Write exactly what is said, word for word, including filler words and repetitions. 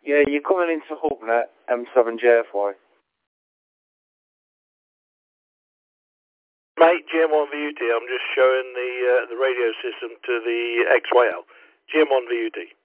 Yeah, you're coming into HubNet M seven J F Y. Mate, G M one V U T, I'm just showing the uh, the radio system to the X Y L. G M one V U T.